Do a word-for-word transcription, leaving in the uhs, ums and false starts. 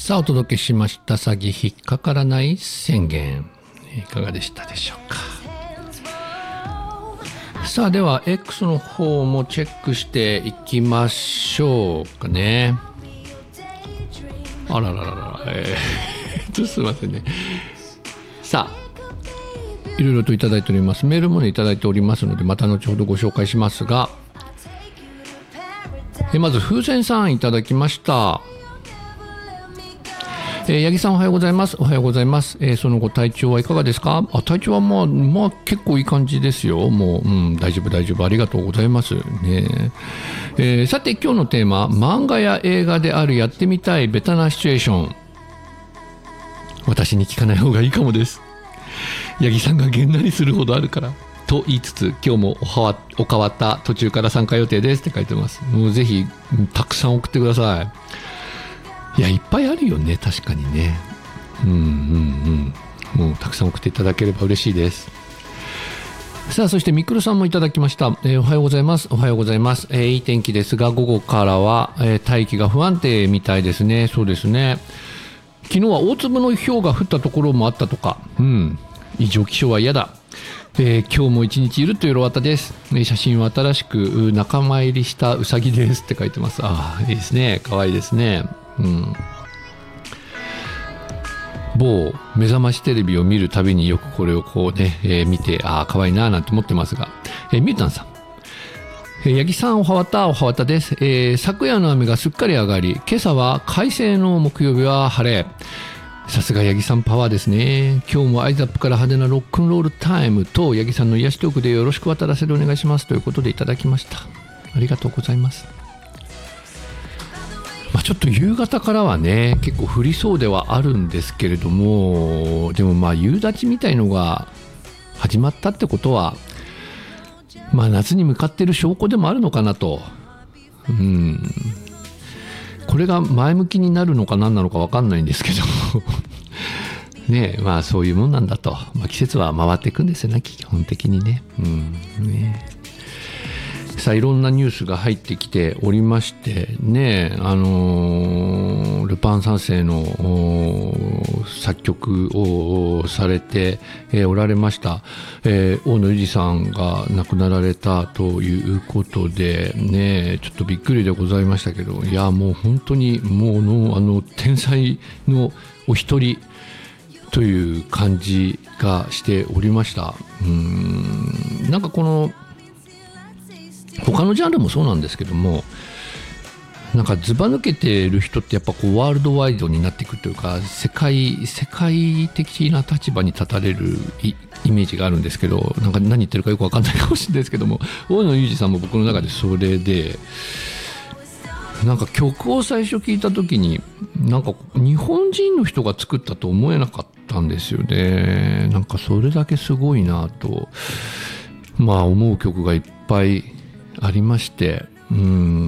さあお届けしました詐欺引っかからない宣言、いかがでしたでしょうか。さあでは X の方もチェックしていきましょうかね。あらららら、えー、っとすいませんね。さあいろいろといただいております。メールもねいただいておりますので、また後ほどご紹介しますが、えまず風船さんいただきました。えー、八木さんおはようございます。おはようございます。えー、その後体調はいかがですか。あ、体調はまあまあ結構いい感じですよ。もう、うん、大丈夫大丈夫、ありがとうございますね。えー、さて今日のテーマ、漫画や映画であるやってみたいベタなシチュエーション。私に聞かない方がいいかもです。八木さんがげんなりするほどあるからと言いつつ、今日もおはわおかわった途中から参加予定ですって書いてます。もうぜひたくさん送ってください。いやいっぱいあるよね、確かにね。うんうんうん、もうたくさん送っていただければ嬉しいです。さあそしてみくるさんもいただきました。えー、おはようございます。おはようございます。えー、いい天気ですが午後からは、えー、大気が不安定みたいですね。そうですね。昨日は大粒の氷が降ったところもあったとか。うん、異常気象は嫌だ。えー、今日も一日いるとよろわたです。写真は新しく仲間入りしたうさぎですって書いてます。ああいいですね、かわいいですね。うん、某目覚ましテレビを見るたびによくこれをこうね、えー、見て、ああかわいいななんて思ってますが、えー、ミュータンさん、えー、八木さんおはわたおはわたです。えー、昨夜の雨がすっかり上がり、今朝は快晴の木曜日は晴れ。さすが八木さんパワーですね。今日もアイザップから派手なロックンロールタイムと八木さんの癒しトークでよろしく渡らせるお願いしますということでいただきました。ありがとうございます。まあ、ちょっと夕方からはね結構降りそうではあるんですけれども、でもまあ夕立ちみたいのが始まったってことは、まあ夏に向かっている証拠でもあるのかなと。うん、これが前向きになるのか何なのか分かんないんですけどねえ、まあそういうもんなんだと、まあ、季節は回っていくんですよね、基本的にね。うんね、さあいろんなニュースが入ってきておりましてね、あのー、ルパン三世の作曲をされておられました、えー、大野裕二さんが亡くなられたということでね、ちょっとびっくりでございましたけど、いやもう本当にもうのあの天才のお一人という感じがしておりました。うーん、なんかこの他のジャンルもそうなんですけども、なんかずば抜けている人ってやっぱこうワールドワイドになっていくというか、世界世界的な立場に立たれるイメージがあるんですけど、なんか何言ってるかよく分かんないかもしれないですけども、大野裕二さんも僕の中でそれで、なんか曲を最初聞いた時になんか日本人の人が作ったと思えなかったんですよね。なんかそれだけすごいなとまあ思う曲がいっぱいありまして、うん